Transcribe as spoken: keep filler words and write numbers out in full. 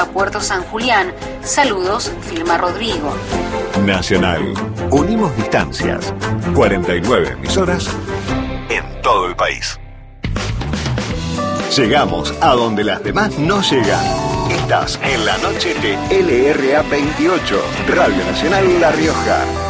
a Puerto San Julián. Saludos, firma Rodrigo. Nacional. Unimos distancias. cuarenta y nueve emisoras en todo el país. Llegamos a donde las demás no llegan. Estás en la noche de L R A veintiocho, Radio Nacional La Rioja.